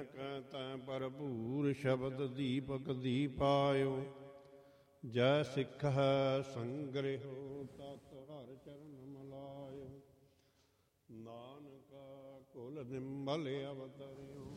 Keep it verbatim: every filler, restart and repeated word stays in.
ਤੈ ਭਰਪੂਰ ਸ਼ਬਦ ਦੀਪਕ ਦੀਪਾਇਓ। ਜੈ ਸਿੱਖ ਹੈ ਸੰਗ੍ਰਹਿਓ ਤਤ ਹਰਿ ਚਰਨ ਮਲਾਇਓ। ਨਾਨਕ ਕੁਲ ਨਿੰਬਲ ਅਵਤਰਿਓ